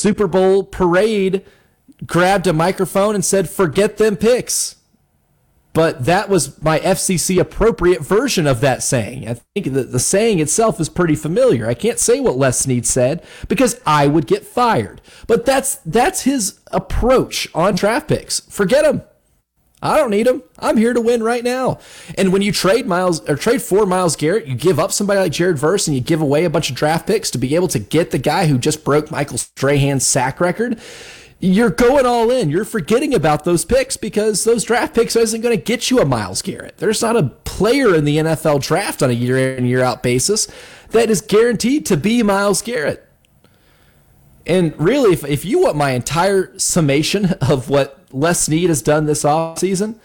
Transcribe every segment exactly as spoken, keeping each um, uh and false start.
Super Bowl parade grabbed a microphone and said, forget them picks. But that was my F C C appropriate version of that saying. I think the, the saying itself is pretty familiar. I can't say what Les Snead said because I would get fired. But that's that's his approach on draft picks. Forget them. I don't need them. I'm here to win right now. And when you trade Miles or trade for Myles Garrett, you give up somebody like Jared Verse and you give away a bunch of draft picks to be able to get the guy who just broke Michael Strahan's sack record. You're going all in. You're forgetting about those picks because those draft picks isn't going to get you a Myles Garrett. There's not a player in the N F L draft on a year in, year out basis that is guaranteed to be Myles Garrett. And really, if, if you want my entire summation of what Les Snead has done this offseason,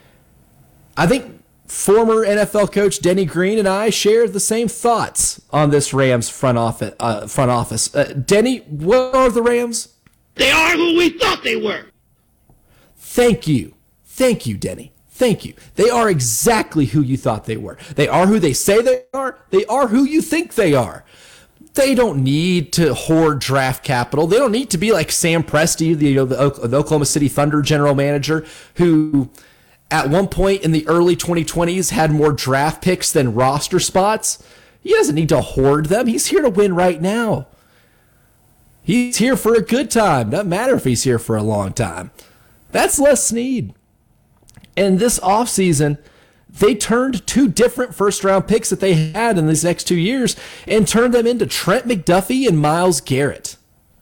I think former N F L coach Denny Green and I share the same thoughts on this Rams front office. Uh, front office. Uh, Denny, what are the Rams? They are who we thought they were. Thank you. Thank you, Denny. Thank you. They are exactly who you thought they were. They are who they say they are. They are who you think they are. They don't need to hoard draft capital. They don't need to be like Sam Presti, the, you know, the, the Oklahoma City Thunder general manager, who at one point in the early twenty twenties had more draft picks than roster spots. He doesn't need to hoard them. He's here to win right now. He's here for a good time. Doesn't matter if he's here for a long time. That's Les Snead. And this offseason, they turned two different first-round picks that they had in these next two years and turned them into Trent McDuffie and Myles Garrett.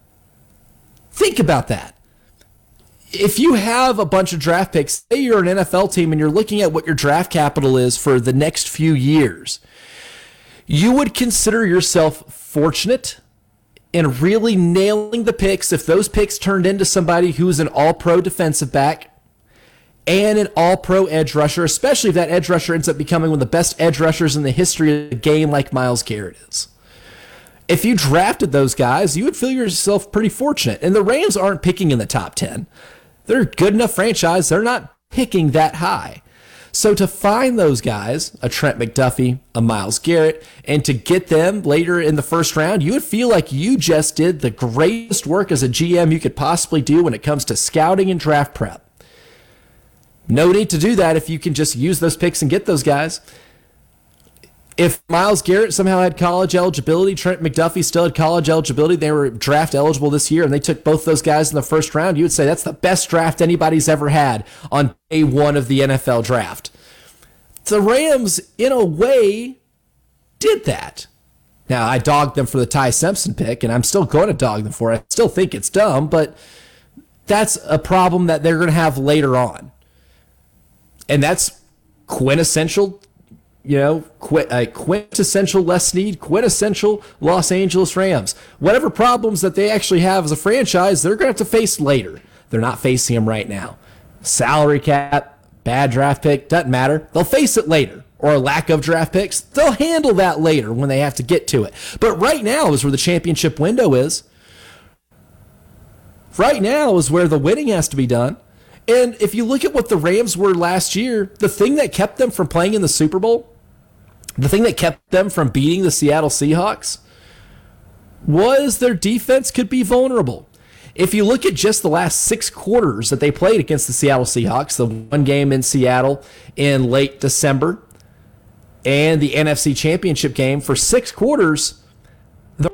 Think about that. If you have a bunch of draft picks, say you're an N F L team and you're looking at what your draft capital is for the next few years, you would consider yourself fortunate and really nailing the picks if those picks turned into somebody who's an all-pro defensive back and an all-pro edge rusher, especially if that edge rusher ends up becoming one of the best edge rushers in the history of the game like Myles Garrett is. If you drafted those guys, you would feel yourself pretty fortunate. And the Rams aren't picking in the top ten. They're a good enough franchise. They're not picking that high. So to find those guys, a Trent McDuffie, a Myles Garrett, and to get them later in the first round, you would feel like you just did the greatest work as a G M you could possibly do when it comes to scouting and draft prep. No need to do that if you can just use those picks and get those guys. If Myles Garrett somehow had college eligibility, Trent McDuffie still had college eligibility, they were draft eligible this year, and they took both those guys in the first round, you would say that's the best draft anybody's ever had on day one of the N F L draft. The Rams, in a way, did that. Now, I dogged them for the Ty Simpson pick, and I'm still going to dog them for it. I still think it's dumb, but that's a problem that they're going to have later on. And that's quintessential, you know, qu- uh, quintessential Les Snead, quintessential Los Angeles Rams. Whatever problems that they actually have as a franchise, they're going to have to face later. They're not facing them right now. Salary cap, bad draft pick, doesn't matter. They'll face it later. Or a lack of draft picks. They'll handle that later when they have to get to it. But right now is where the championship window is. Right now is where the winning has to be done. And if you look at what the Rams were last year, the thing that kept them from playing in the Super Bowl, the thing that kept them from beating the Seattle Seahawks, was their defense could be vulnerable. If you look at just the last six quarters that they played against the Seattle Seahawks, the one game in Seattle in late December, and the N F C Championship game, for six quarters,